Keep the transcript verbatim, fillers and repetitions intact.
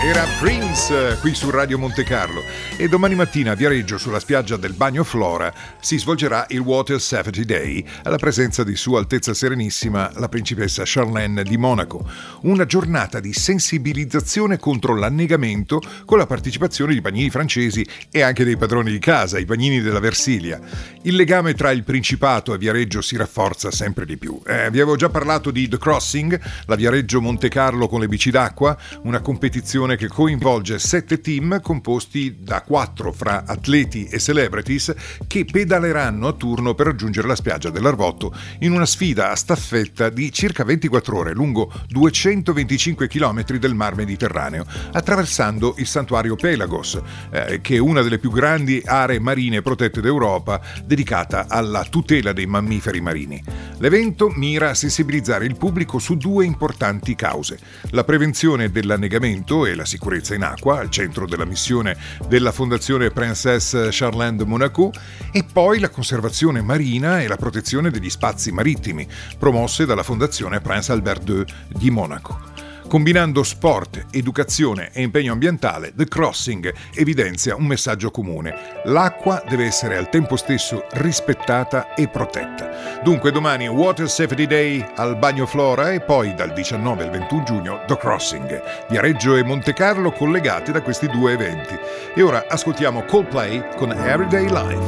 Era Prince qui su Radio Monte Carlo e domani mattina a Viareggio sulla spiaggia del Bagno Flora si svolgerà il Water Safety Day alla presenza di Sua Altezza Serenissima la principessa Charlène di Monaco, una giornata di sensibilizzazione contro l'annegamento con la partecipazione di bagnini francesi e anche dei padroni di casa, i bagnini della Versilia. Il legame tra il Principato e Viareggio si rafforza sempre di più. Eh, vi avevo già parlato di The Crossing, la Viareggio Monte Carlo con le bici d'acqua, una competizione che coinvolge sette team composti da quattro fra atleti e celebrities che pedaleranno a turno per raggiungere la spiaggia dell'Arvotto in una sfida a staffetta di circa ventiquattro ore lungo duecentoventicinque chilometri del Mar Mediterraneo, attraversando il santuario Pelagos, eh, che è una delle più grandi aree marine protette d'Europa dedicata alla tutela dei mammiferi marini. L'evento mira a sensibilizzare il pubblico su due importanti cause: la prevenzione dell'annegamento e la sicurezza in acqua, al centro della missione della Fondazione Princesse Charlène de Monaco, e poi la conservazione marina e la protezione degli spazi marittimi, promosse dalla Fondazione Prince Albert due di Monaco. Combinando sport, educazione e impegno ambientale, The Crossing evidenzia un messaggio comune: l'acqua deve essere al tempo stesso rispettata e protetta. Dunque domani Water Safety Day al Bagno Flora e poi dal diciannove al ventuno giugno The Crossing. Viareggio e Monte Carlo collegate da questi due eventi. E ora ascoltiamo Coldplay con Everyday Life.